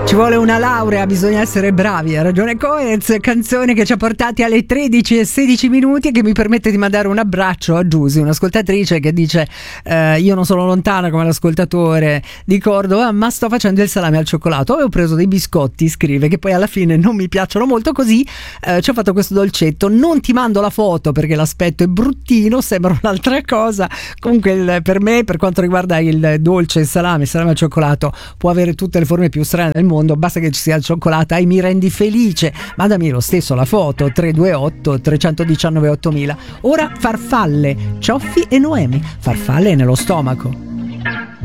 Ci vuole una laurea, bisogna essere bravi. Ha ragione Coez, canzone che ci ha portati alle 13:16 e che mi permette di mandare un abbraccio a Giusy, un'ascoltatrice che dice io non sono lontana come l'ascoltatore di Cordova, ma sto facendo il salame al cioccolato. Avevo preso dei biscotti, scrive, che poi alla fine non mi piacciono molto, così ci ho fatto questo dolcetto. Non ti mando la foto perché l'aspetto è bruttino, sembra un'altra cosa. Comunque per me, per quanto riguarda il dolce, il salame al cioccolato, può avere tutte le forme più strane del mondo, basta che ci sia il cioccolato e mi rendi felice. Mandami lo stesso la foto, 328 319 8000. Ora farfalle, Cioffi e Noemi, farfalle nello stomaco.